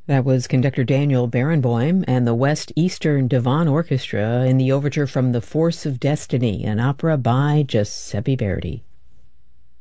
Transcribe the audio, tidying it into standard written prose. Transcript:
That was conductor Daniel Barenboim and the West Eastern Divan Orchestra in the overture from The Force of Destiny, an opera by Giuseppe Verdi.